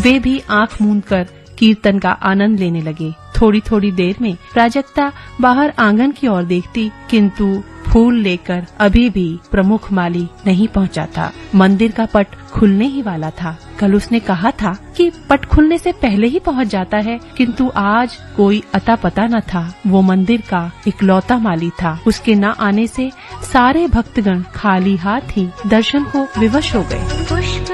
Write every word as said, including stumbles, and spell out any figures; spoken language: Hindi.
वे भी आंख मूंद कर कीर्तन का आनंद लेने लगे। थोड़ी थोड़ी देर में प्राजक्ता बाहर आंगन की ओर देखती, किंतु फूल लेकर अभी भी प्रमुख माली नहीं पहुंचा था। मंदिर का पट खुलने ही वाला था। कल उसने कहा था कि पट खुलने से पहले ही पहुंच जाता है, किंतु आज कोई अता पता न था। वो मंदिर का इकलौता माली था। उसके न आने से सारे भक्तगण खाली हाथ ही दर्शन को विवश हो गए।